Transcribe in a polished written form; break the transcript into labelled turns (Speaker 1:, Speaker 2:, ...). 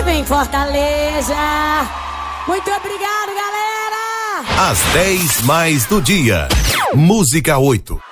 Speaker 1: vive em Fortaleza. Muito obrigado, galera!
Speaker 2: Às 10 mais do dia. Música 8.